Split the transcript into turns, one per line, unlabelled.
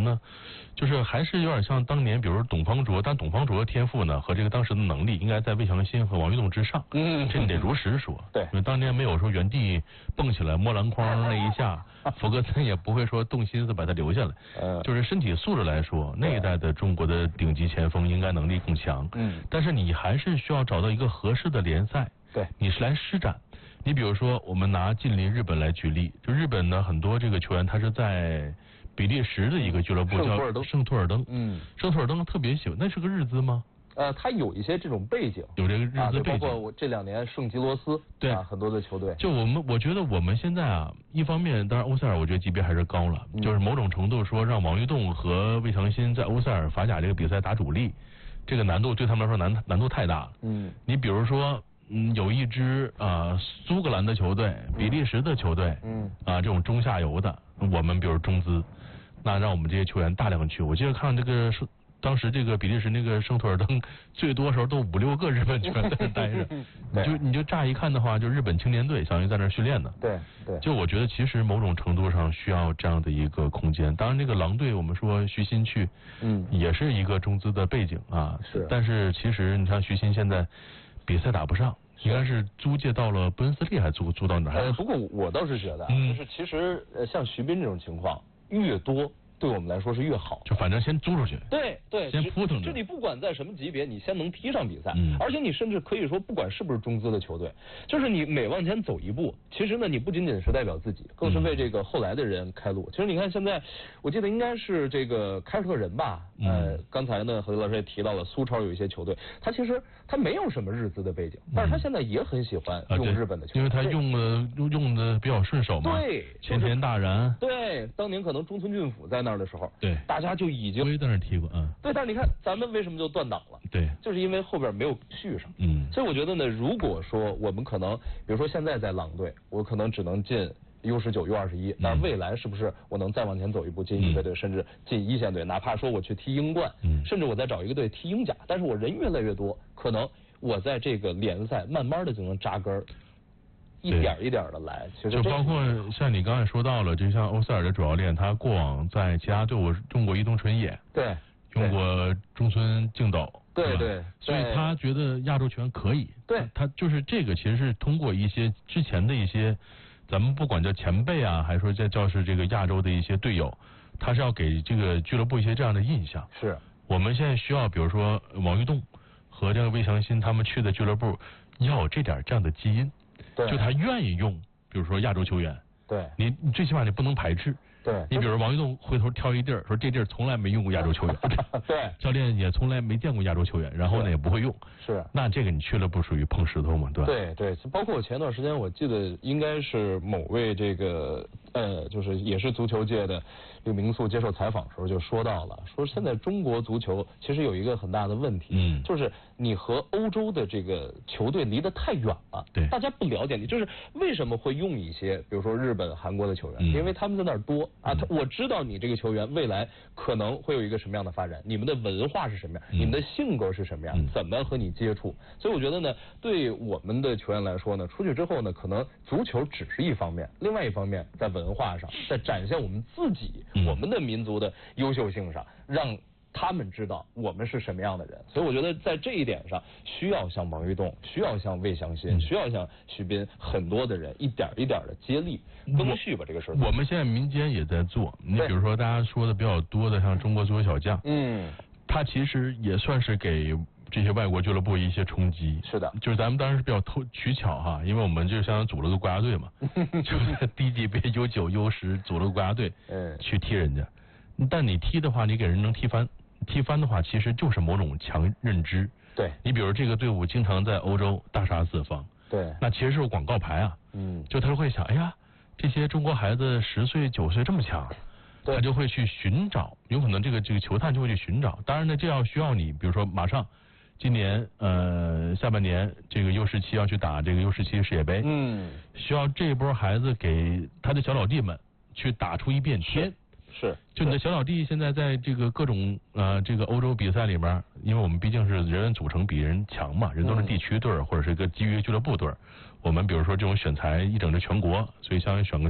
呢？就是还是有点像当年，比如说董方卓，但董方卓的天赋呢和这个当时的能力，应该在魏祥新和王玉栋之上。这你得如实说。
对，
因为当年没有说原地蹦起来摸篮筐那一下，弗格森也不会说动心思把他留下来。就是身体素质来说，那一代的中国的顶级前锋应该能力更强。但是你还是需要找到一个合适的联赛，
对，
你是来施展。你比如说，我们拿近邻日本来举例，就日本呢很多这个球员他是在比利时的一个俱乐部叫圣托尔登。圣托尔登特别喜欢，那是个日资吗？
他有一些这种背景，
有这个日资背景，
包括我这2年圣吉罗斯，
对
很多的球队。
就我觉得我们现在啊，一方面当然欧塞尔我觉得级别还是高了，就是某种程度说让王玉栋和魏强新在欧塞尔法甲这个比赛打主力，这个难度对他们来说难度太大了。你比如说。有一支苏格兰的球队、比利时的球队，这种中下游的，我们比如中资，那让我们这些球员大量去。我记得看这个当时这个比利时那个圣托尔登，最多时候都5、6个日本球员在那待着。你就乍一看的话，就日本青年队相当于在那训练的。
对。
就我觉得其实某种程度上需要这样的一个空间。当然，这个狼队我们说徐新去，也是一个中资的背景啊。
是。
但是其实你看徐新现在比赛打不上。应该是租借到了布恩斯利，还租到哪儿？
不过我倒是觉得，就是其实像徐斌这种情况越多，对我们来说是越好。
就反正先租出去，
对，
先扑腾着。
就你不管在什么级别，你先能踢上比赛，而且你甚至可以说，不管是不是中资的球队，就是你每往前走一步，其实呢，你不仅仅是代表自己，更是为这个后来的人开路。其实你看现在，我记得应该是这个凯尔特人吧，刚才呢何老师也提到了苏超有一些球队，他其实他没有什么日资的背景，但是他现在也很喜欢用日本的球队，
因为他用的比较顺手嘛。
对，
前田大然。
对，当年可能中村俊辅在那儿的时候，
对，
大家就已经
我也在那儿踢过，
对，但是你看咱们为什么就断档了？
对，
就是因为后边没有续上。所以我觉得呢，如果说我们可能，比如说现在在狼队，我可能只能进U19、U21，但是未来是不是我能再往前走一步，进预备队，甚至进一线队？哪怕说我去踢英冠，甚至我再找一个队踢英甲，但是我人越来越多，可能我在这个联赛慢慢的就能扎根儿。一点一点的来，其实
就包括像你刚才说到了，就像欧塞尔的主教练，他过往在其他队伍用过伊东纯也，
对，
用过中村敬斗，
对，
所以他觉得亚洲球员可以，
对，
他就是这个其实是通过一些之前的一些，咱们不管叫前辈啊，还是说叫是这个亚洲的一些队友，他是要给这个俱乐部一些这样的印象。
是，
我们现在需要，比如说王玉栋和这个魏祥新他们去的俱乐部，要有这样的基因。
对，
就他愿意用，比如说亚洲球员，
对，
你最起码你不能排斥，
对，
你比如王玉栋回头挑一地儿，说这地儿从来没用过亚洲球员，
对，
教练也从来没见过亚洲球员，然后呢也不会用，
是，
那这个你去了不属于碰石头嘛，对吧？
对，包括我前段时间我记得应该是某位这个就是也是足球界的刘明素接受采访的时候就说到了，说现在中国足球其实有一个很大的问题，就是你和欧洲的这个球队离得太远了，
对，
大家不了解你，就是为什么会用一些比如说日本、韩国的球员，因为他们在那儿多啊，我知道你这个球员未来可能会有一个什么样的发展，你们的文化是什么样，你们的性格是什么样，怎么和你接触，所以我觉得呢，对我们的球员来说呢，出去之后呢，可能足球只是一方面，另外一方面在文化上，在展现我们自己、我们的民族的优秀性上，让他们知道我们是什么样的人。所以我觉得在这一点上，需要像王玉栋，需要像魏祥新，需要像徐斌，很多的人一点一点的接力更续吧这个事儿。
我们现在民间也在做，你比如说大家说的比较多的，像中国足球小将，他其实也算是给这些外国俱乐部一些冲击。
是的，
就是咱们当时是比较取巧哈，因为我们就相当于组了个国家队嘛，就在低级别U9、U10组了个国家队，去踢人家。但你踢的话，你给人能踢翻的话，其实就是某种强认知。
对，
你比如这个队伍经常在欧洲大杀四方，
对，
那其实是有广告牌啊。就他会想，哎呀，这些中国孩子10岁9岁这么强。他就会去寻找，有可能这个球探就会去寻找。当然呢，这要需要你，比如说马上今年下半年这个U17要去打这个U17世界杯，需要这一波孩子给他的小老弟们去打出一片天。
是，
就你的小老弟现在在这个各种这个欧洲比赛里面，因为我们毕竟是人组成比人强嘛，人都是地区队或者是一个基于俱乐部队，我们比如说这种选材一整个全国，所以相当于选个